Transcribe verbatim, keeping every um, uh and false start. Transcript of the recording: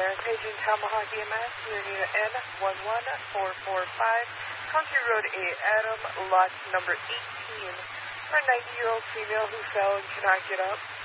there. Paging Tomahawk E M S, unit N one one four four five, Country Road A, Adam, lot number eighteen, for a ninety-year-old female who fell and cannot get up.